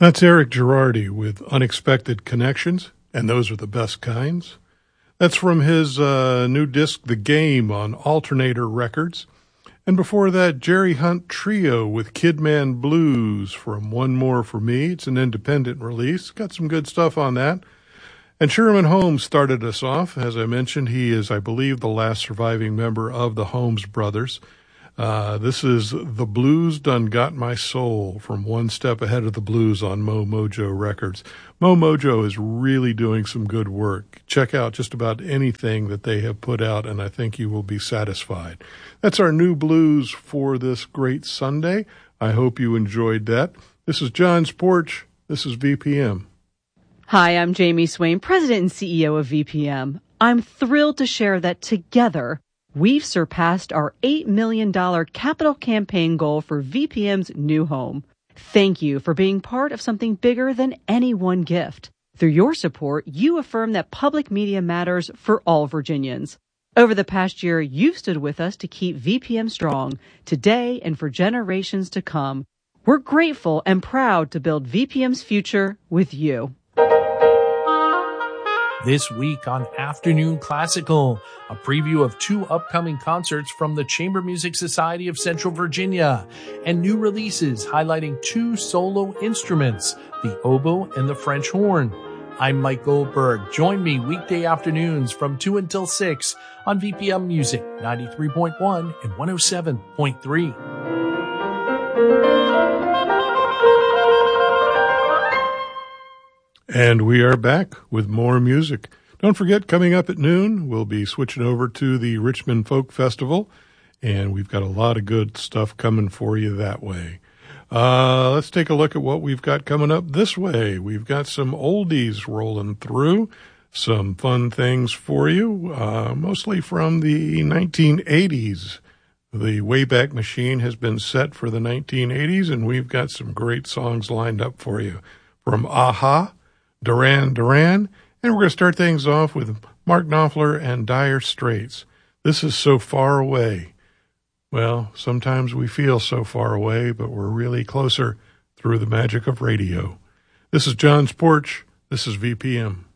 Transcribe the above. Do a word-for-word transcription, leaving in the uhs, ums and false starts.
That's Eric Girardi with Unexpected Connections, and those are the best kinds. That's from his uh, new disc, The Game, on Alternator Records. And before that, Jerry Hunt Trio with Kidman Blues from One More For Me. It's an independent release. Got some good stuff on that. And Sherman Holmes started us off. As I mentioned, he is, I believe, the last surviving member of the Holmes Brothers. Uh, this is The Blues Done Got My Soul from One Step Ahead of the Blues on Mo Mojo Records. Mo Mojo is really doing some good work. Check out just about anything that they have put out, and I think you will be satisfied. That's our new blues for this great Sunday. I hope you enjoyed that. This is John's Porch. This is V P M. Hi, I'm Jamie Swain, President and C E O of V P M. I'm thrilled to share that together, we've surpassed our eight million dollars capital campaign goal for V P M's new home. Thank you for being part of something bigger than any one gift. Through your support, you affirm that public media matters for all Virginians. Over the past year, you've stood with us to keep V P M strong, today and for generations to come. We're grateful and proud to build V P M's future with you. This week on Afternoon Classical, a preview of two upcoming concerts from the Chamber Music Society of Central Virginia, and new releases highlighting two solo instruments, the oboe and the French horn. I'm Mike Goldberg. Join me weekday afternoons from two until six on V P M Music ninety-three point one and one oh seven point three. And we are back with more music. Don't forget, coming up at noon, we'll be switching over to the Richmond Folk Festival, and we've got a lot of good stuff coming for you that way. Uh, let's take a look at what we've got coming up this way. We've got some oldies rolling through, some fun things for you, uh, mostly from the nineteen eighties. The Wayback Machine has been set for the nineteen eighties, and we've got some great songs lined up for you. From A-ha, Duran Duran, and we're going to start things off with Mark Knopfler and Dire Straits. This is So Far Away. Well, sometimes we feel so far away, but we're really closer through the magic of radio. This is John's Porch. This is V P M.